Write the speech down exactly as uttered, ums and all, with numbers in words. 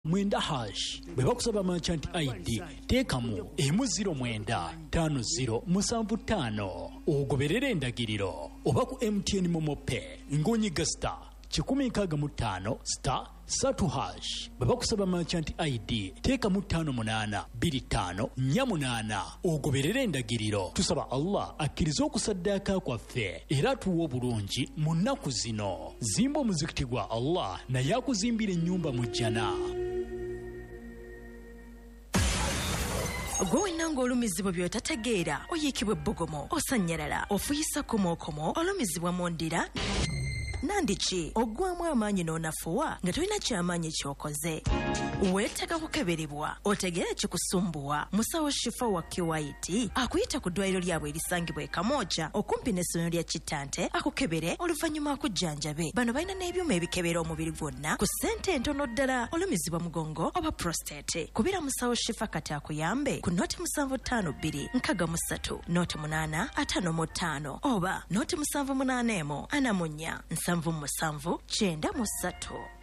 mwenda hash bwe bakusaba merchant I D teekamu emu ziro mwenda tano ziro musanvu ttaano ogoberera endagiriro oba ku M T N Momo Pay ng'onyiga star kikumi nkaaga mu ttaano star satu hash bwe bakusaba merchant I D teekamu ttaano munaana bbiri ttaano nnya munaana ogoberera endagiriro. Tusaba Allah akkiriza okusaddaaka kwaffe era tuwa obulungi mu nnaku zino. Zimba omuzikiti gwa Allah naye akuzimbira ennyumba mu jjana. Gwe wenanga olumizibwa by'otategeera oyiikibwa ebbogomo osanyalala ofuyisa komookomo olumizibwa mu ndira nandiki oggwamu amaanyi n'onafuwa nga tolina kyamaanyi ky'okoze weetaaga kukeberebwa otegeera kikusumbuwa. Musawo Shifa wa Kiwaiti akuyita ku ddwaliro lyabwe erisangibwa e Kamooja okumpi n'essomero lya Kittante akukebere oluvannyuma akujjanjabe. Bano balina n'ebyuma ebikebera omubiri gwonna ku ssente entono ddala olumizibwa mugongo oba prostate. Kubira Musawo Shifa kati akuyambe ku nooti musanvu ttaano bbiri nkaaga mu ssatu nooti munaana ataano mu ttaano oba nooti musanvu munaana emu ana mu nnya nsanvu mu musanvu kyenda mu ssatu.